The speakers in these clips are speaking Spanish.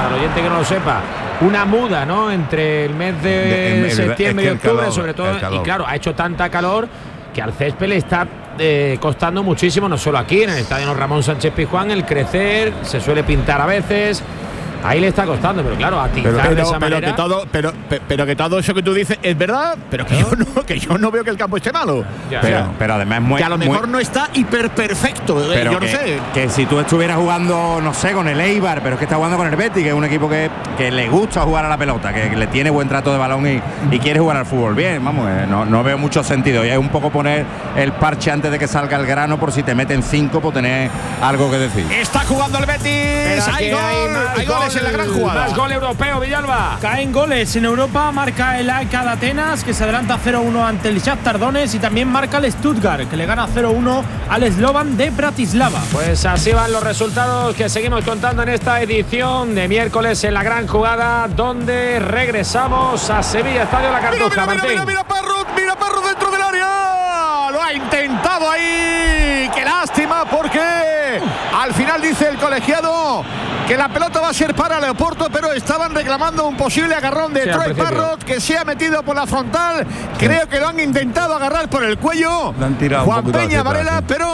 para el oyente que no lo sepa, una muda, ¿no? Entre el mes de septiembre y octubre, calor, sobre todo, y claro, ha hecho tanta calor que al césped le está costando muchísimo, no solo aquí, en el estadio Ramón Sánchez Pizjuán, el crecer, se suele pintar a veces. Ahí le está costando, pero claro, atizar de esa manera. Pero que todo eso que tú dices es verdad, pero que yo no veo que el campo esté malo. Pero además que a lo mejor no está hiper perfecto. Yo no sé. Que si tú estuvieras jugando, no sé, con el Eibar, pero es que está jugando con el Betis, que es un equipo que le gusta jugar a la pelota, que le tiene buen trato de balón y quiere jugar al fútbol bien, vamos, no veo mucho sentido. Y es un poco poner el parche antes de que salga el grano por si te meten 5 por tener algo que decir. Está jugando el Betis. Hay goles en la gran jugada. Más gol europeo, Villalba. Caen goles en Europa, marca el AEK de Atenas, que se adelanta 0-1 ante el Shakhtar Donetsk, y también marca el Stuttgart, que le gana 0-1 al Slovan de Bratislava. Pues así van los resultados que seguimos contando en esta edición de miércoles en la gran jugada, donde regresamos a Sevilla, Estadio La Cartuja. Mira Parrot dentro del área. Lo ha intentado ahí. Qué lástima, porque al final dice el colegiado que la pelota va a ser para Leoporto, pero estaban reclamando un posible agarrón de Troy Parrott, que se ha metido por la frontal. Creo que lo han intentado agarrar por el cuello. Juan Peña Varela, pero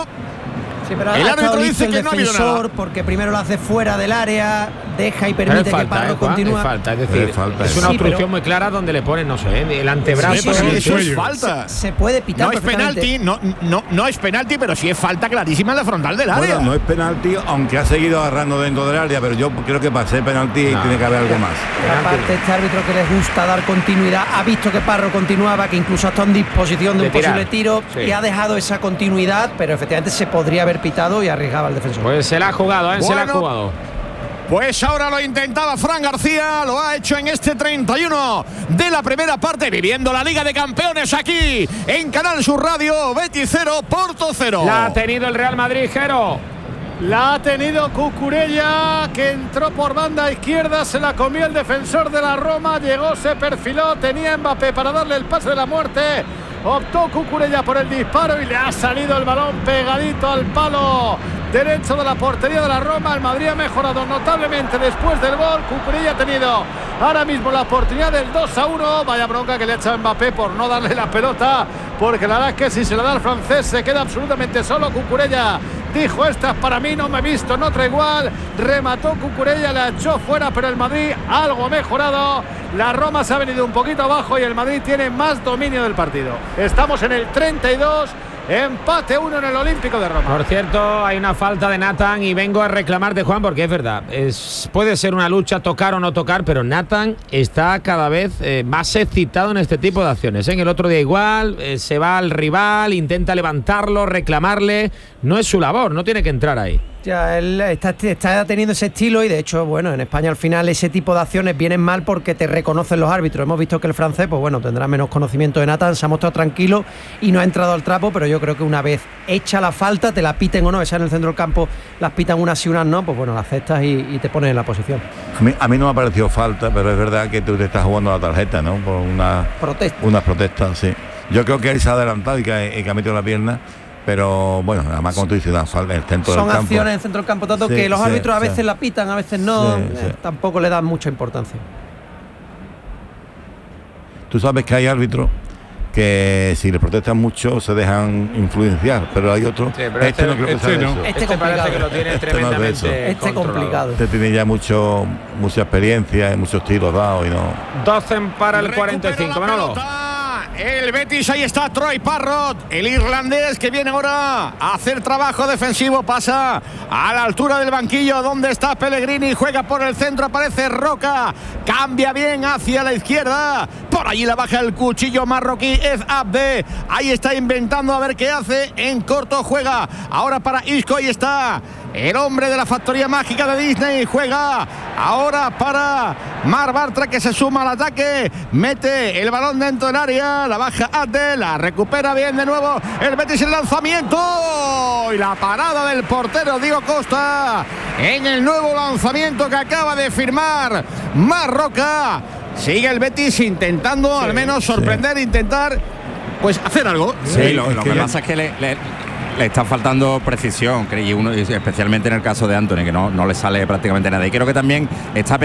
el árbitro dice que no ha habido nada, porque primero lo hace fuera del área, deja y permite que Parrott continúe. Es decir, es una obstrucción muy clara donde le ponen, no sé, el antebrazo. Eso es falta. Se puede pitar. No es penalti, no es penalti, pero sí es falta clarísima en la frontal del área. Bueno, no es penalti, aunque ha seguido agarrando dentro del área, pero yo creo que para ser penalti tiene que haber algo más. Aparte, este árbitro que les gusta dar continuidad, ha visto que Parrott continuaba, que incluso está en disposición de un posible tiro, y ha dejado esa continuidad, pero efectivamente se podría haber pitado y arriesgaba al defensor. Pues se la ha jugado, se la ha jugado. Pues ahora lo intentaba Fran García, lo ha hecho en este 31 de la primera parte, viviendo la Liga de Campeones aquí en Canal Sur Radio. Betis 0, Porto 0. La ha tenido el Real Madrid, Jero. La ha tenido Cucurella, que entró por banda izquierda, se la comió el defensor de la Roma, llegó, se perfiló, tenía Mbappé para darle el pase de la muerte. Optó Cucurella por el disparo y le ha salido el balón pegadito al palo derecho de la portería de la Roma. El Madrid ha mejorado notablemente después del gol. Cucurella ha tenido ahora mismo la oportunidad del 2-1. Vaya bronca que le ha echado Mbappé por no darle la pelota, porque la verdad es que si se la da al francés se queda absolutamente solo. Cucurella dijo: esta es para mí, no me he visto en otra igual. Remató Cucurella, la echó fuera, pero el Madrid algo ha mejorado. La Roma se ha venido un poquito abajo y el Madrid tiene más dominio del partido. Estamos en el 32, empate 1 en el Olímpico de Roma. Por cierto, hay una falta de Nathan y vengo a reclamarte, Juan, porque es verdad, puede ser una lucha tocar o no tocar, pero Nathan está cada vez más excitado en este tipo de acciones. En el otro día igual, se va al rival, intenta levantarlo, reclamarle. No es su labor, no tiene que entrar ahí. Ya, él está teniendo ese estilo, y de hecho, bueno, en España al final ese tipo de acciones vienen mal porque te reconocen los árbitros. Hemos visto que el francés, pues bueno, tendrá menos conocimiento de Nathan, se ha mostrado tranquilo y no ha entrado al trapo, pero yo creo que una vez hecha la falta, te la piten o no, esa en el centro del campo las pitan unas sí, unas no, pues bueno, la aceptas y te pones en la posición. A mí no me ha parecido falta, pero es verdad que tú te estás jugando la tarjeta, ¿no? Por unas protestas, sí. Yo creo que él se ha adelantado y que ha metido la pierna. Pero bueno, además como tú dices, una falta en el centro del campo. Son acciones en el centro del campo, tanto que los árbitros a veces la pitan, a veces no, tampoco le dan mucha importancia. Tú sabes que hay árbitros que si les protestan mucho se dejan influenciar, pero hay otros. Sí, pero este no creo que sea eso. Este parece que lo tiene tremendamente complicado. Este tiene ya mucha experiencia y muchos tiros dados y no. 12 para el 45, Manolo. El Betis, ahí está Troy Parrott, el irlandés que viene ahora a hacer trabajo defensivo, pasa a la altura del banquillo donde está Pellegrini, juega por el centro, aparece Roca, cambia bien hacia la izquierda, por allí la baja el cuchillo marroquí, es Abde, ahí está inventando a ver qué hace, en corto juega, ahora para Isco, ahí está el hombre de la factoría mágica de Disney, juega ahora para Mar Bartra, que se suma al ataque, mete el balón dentro del área, la baja Abde, la recupera bien de nuevo el Betis, el lanzamiento y la parada del portero Diego Costa en el nuevo lanzamiento que acaba de firmar Marroca. Sigue el Betis intentando al menos sorprender, intentar pues hacer algo. Sí, lo que pasa es que le está faltando precisión, y especialmente en el caso de Antony, que no le sale prácticamente nada. Y creo que también está